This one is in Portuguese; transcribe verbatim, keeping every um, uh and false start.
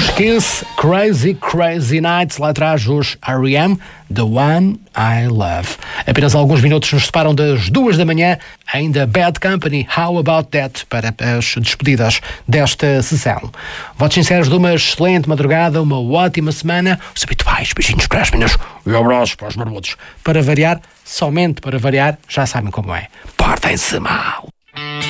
Os Kiss, Crazy Crazy Nights, lá atrás os R E M, The One I Love. Apenas alguns minutos nos separam das duas da manhã, ainda Bad Company, How About That, para as despedidas desta sessão. Votos sinceros de uma excelente madrugada, uma ótima semana, os habituais beijinhos para as meninas e abraços para os barbudos. Para variar, somente para variar, já sabem como é. Portem-se mal.